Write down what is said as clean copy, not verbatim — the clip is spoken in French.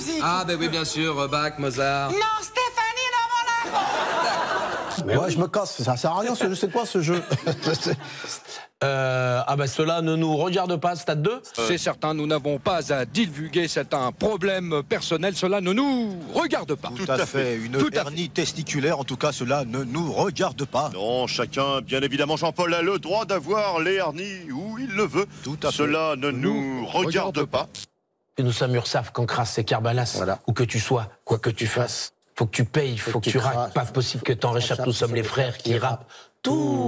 musique. Ah, ben oui, bien sûr, Bach, Mozart. Non, Stéphanie Laurent. Ouais, je me casse, ça sert à rien, c'est quoi ce jeu? Ah ben cela ne nous regarde pas, Stade 2. C'est certain, nous n'avons pas à divulguer, c'est un problème personnel, cela ne nous regarde pas. Tout à fait, une hernie testiculaire, en tout cas, cela ne nous regarde pas. Non, chacun, bien évidemment, Jean-Paul a le droit d'avoir les hernies où il le veut. Tout à fait. Cela ne nous regarde pas. Et nous sommes Ursaf, Cancras et Carbalas. Voilà. Où que tu sois, quoi que tu fasses, faut que tu payes, faut que tu raques. Pas possible que t'en réchappes, nous sommes les frères qui rappent. Tout